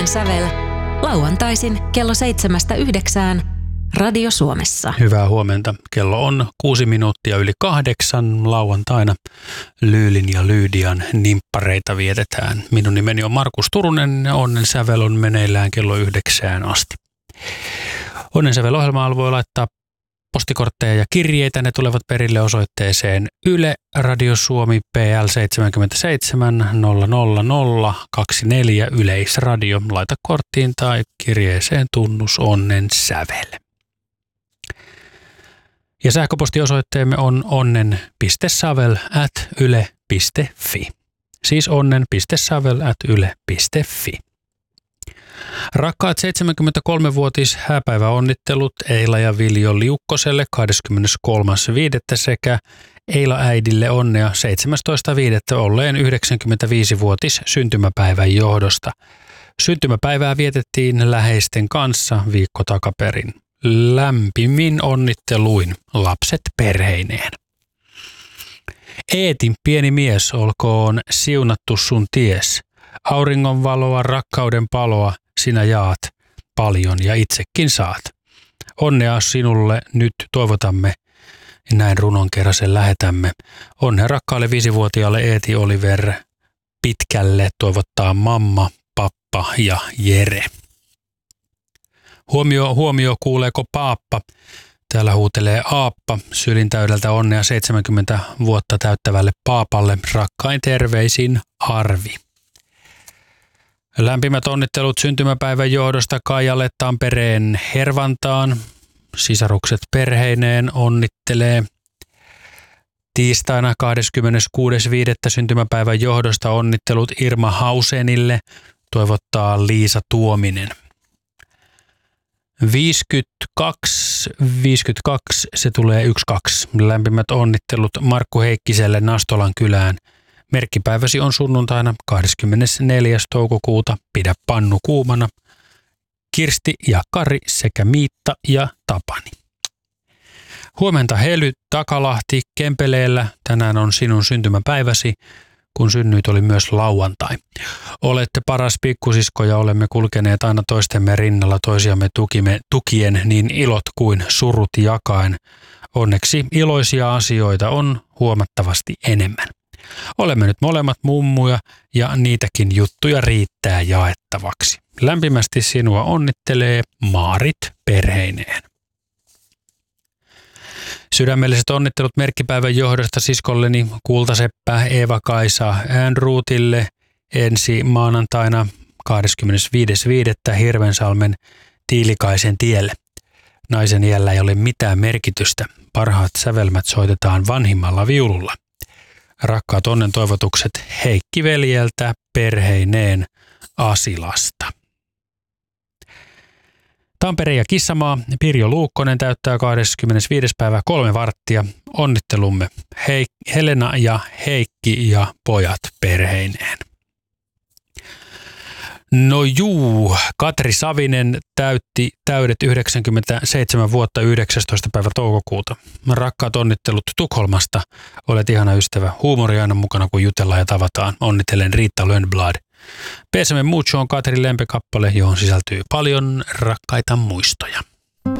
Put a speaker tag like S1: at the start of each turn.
S1: Onnen sävel. Lauantaisin kello 7-9 Radio Suomessa.
S2: Hyvää huomenta. Kello on 8:06 lauantaina. Lyylin ja Lyydian nimppareita vietetään. Minun nimeni on Markus Turunen ja Onnen sävel on meneillään kello 9 asti. Onnen sävel-ohjelmaan voi laittaa postikortteja ja kirjeitä. Ne tulevat perille osoitteeseen Yle Radio Suomi PL 77 00024 Yleisradio. Laita korttiin tai kirjeeseen tunnus Onnen sävel. Ja sähköpostiosoitteemme on onnen.savel@yle.fi. Siis onnen.savel@yle.fi. Rakkaat 73-vuotis hääpäiväonnittelut Eila ja Viljo Liukkoselle 23.5. sekä Eila äidille onnea 17.5. olleen 95-vuotis syntymäpäivän johdosta. Syntymäpäivää vietettiin läheisten kanssa viikko takaperin. Lämpimin onnitteluin lapset perheineen. Eeti, pieni mies, olkoon siunattu sun ties. Auringon valoa, rakkauden paloa sinä jaat paljon ja itsekin saat. Onnea sinulle nyt toivotamme, näin runon kerran sen lähetämme. Onnea rakkaalle 5-vuotiaalle Eeti Oliver pitkälle toivottaa mamma, pappa ja Jere. Huomio, kuuleeko paappa? Täällä huutelee Aappa sylintäydeltä onnea 70 vuotta täyttävälle paapalle. Rakkain terveisin Arvi. Lämpimät onnittelut syntymäpäivän johdosta Kaijalle Tampereen Hervantaan. Sisarukset perheineen onnittelee. Tiistaina 26.5. syntymäpäivän johdosta onnittelut Irma Hausenille. Toivottaa Liisa Tuominen. 52, se tulee 12. Lämpimät onnittelut Markku Heikkiselle Nastolan kylään. Merkkipäiväsi on sunnuntaina 24. toukokuuta. Pidä pannu kuumana. Kirsti ja Kari sekä Miitta ja Tapani. Huomenta Hely Takalahti Kempeleellä. Tänään on sinun syntymäpäiväsi, kun synnyit oli myös lauantai. Olette paras pikkusisko ja olemme kulkeneet aina toistemme rinnalla toisiamme tukien niin ilot kuin surut jakaen. Onneksi iloisia asioita on huomattavasti enemmän. Olemme nyt molemmat mummuja ja niitäkin juttuja riittää jaettavaksi. Lämpimästi sinua onnittelee Maarit perheineen. Sydämelliset onnittelut merkkipäivän johdosta siskolleni Kultaseppä Eeva-Kaisa Äänruutille ensi maanantaina 25.5. Hirvensalmen Tiilikaisen tielle. Naisen iällä ei ole mitään merkitystä. Parhaat sävelmät soitetaan vanhimmalla viululla. Rakkaat onnen toivotukset Heikki veljeltä perheineen Asilasta. Tampere ja Kissamaa, Pirjo Luukkonen täyttää 25. päivä 3 varttia. Onnittelumme Helena ja Heikki ja pojat perheineen. No juu, Katri Savinen täytti täydet 97 vuotta 19. päivä toukokuuta. Rakkaat onnittelut Tukholmasta. Olet ihana ystävä. Huumori aina mukana, kun jutellaan ja tavataan. Onnittelen Riitta Lönnblad. Pesame Mucho on Katrin lempikappale, johon sisältyy paljon rakkaita muistoja.